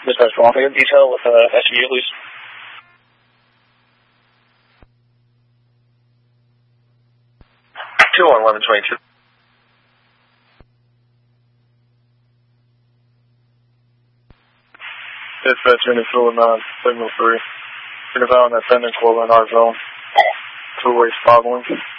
Dispatch, go on for your detail with SVU, please. Two on 1122. Dispatch unit 209, signal 3. You're on that pending call in our zone. Two-way following.